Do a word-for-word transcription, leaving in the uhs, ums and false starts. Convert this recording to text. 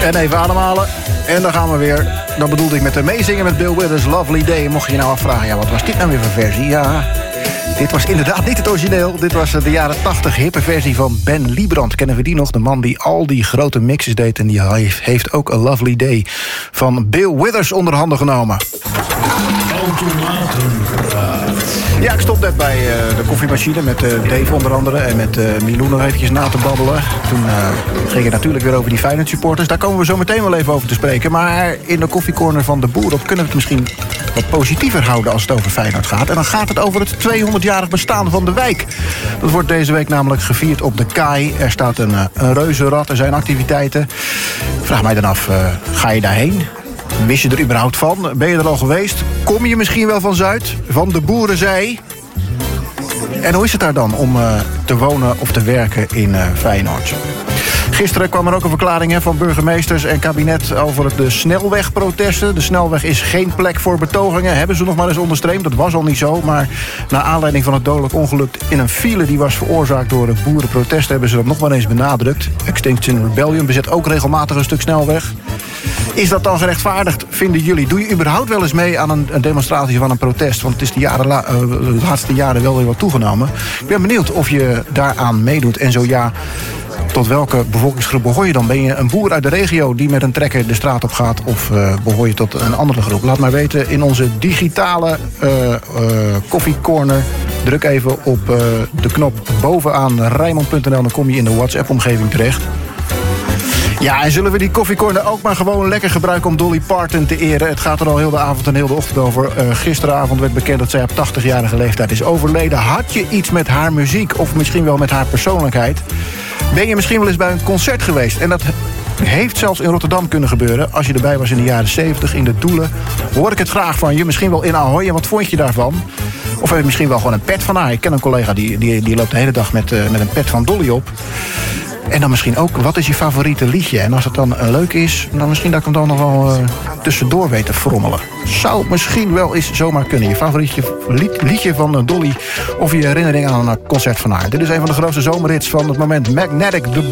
En even ademhalen. En dan gaan we weer. Dat bedoelde ik met de meezingen met Bill Withers, Lovely Day. Mocht je je nou afvragen, ja, wat was dit nou weer voor versie? Ja, dit was inderdaad niet het origineel. Dit was de jaren tachtig hippe versie van Ben Liebrand. Kennen we die nog? De man die al die grote mixes deed. En die heeft ook A Lovely Day van Bill Withers onder handen genomen. Ja, ik stond net bij uh, de koffiemachine met uh, Dave onder andere... en met uh, Milou nog eventjes na te babbelen. Toen uh, ging het natuurlijk weer over die Feyenoord supporters. Daar komen we zo meteen wel even over te spreken. Maar in de koffiecorner van de Boer op kunnen we het misschien wat positiever houden... als het over Feyenoord gaat. En dan gaat het over het tweehonderdjarig bestaan van de wijk. Dat wordt deze week namelijk gevierd op de Kaai. Er staat een, uh, een reuzenrad, er zijn activiteiten. Ik vraag mij dan af, uh, ga je daarheen? Wist je er überhaupt van? Ben je er al geweest? Kom je misschien wel van Zuid? Van de Boerenzij? En hoe is het daar dan om uh, te wonen of te werken in uh, Feyenoord? Gisteren kwam er ook een verklaring hè, van burgemeesters en kabinet over de snelwegprotesten. De snelweg is geen plek voor betogingen, hebben ze nog maar eens onderstreept. Dat was al niet zo, maar na aanleiding van het dodelijk ongeluk in een file... die was veroorzaakt door het boerenprotest, hebben ze dat nog maar eens benadrukt. Extinction Rebellion bezet ook regelmatig een stuk snelweg. Is dat dan gerechtvaardigd, vinden jullie? Doe je überhaupt wel eens mee aan een, een demonstratie van een protest? Want het is de, jaren la, uh, de laatste jaren wel weer wat toegenomen. Ik ben benieuwd of je daaraan meedoet. En zo ja, tot welke bevolkingsgroep behoor je dan? Ben je een boer uit de regio die met een trekker de straat op gaat? Of uh, behoor je tot een andere groep? Laat maar weten in onze digitale uh, uh, koffiecorner. Druk even op uh, de knop bovenaan Rijnmond punt n l. Dan kom je in de WhatsApp-omgeving terecht. Ja, en zullen we die koffiecorner ook maar gewoon lekker gebruiken om Dolly Parton te eren? Het gaat er al heel de avond en heel de ochtend over. Uh, gisteravond werd bekend dat zij op tachtigjarige leeftijd is overleden. Had je iets met haar muziek of misschien wel met haar persoonlijkheid? Ben je misschien wel eens bij een concert geweest? En dat heeft zelfs in Rotterdam kunnen gebeuren. Als je erbij was in de jaren zeventig, in de Doelen, hoor ik het graag van je. Misschien wel in Ahoy. En wat vond je daarvan? Of heb je misschien wel gewoon een pet van haar? Ik ken een collega die, die, die loopt de hele dag met, uh, met een pet van Dolly op. En dan misschien ook, wat is je favoriete liedje? En als het dan uh, leuk is, dan misschien dat ik hem dan nog wel uh, tussendoor weet te frommelen. Zou misschien wel eens zomaar kunnen. Je favoriete lied, liedje van uh, Dolly of je herinnering aan een concert van haar. Dit is een van de grootste zomerhits van het moment. Magnetic, The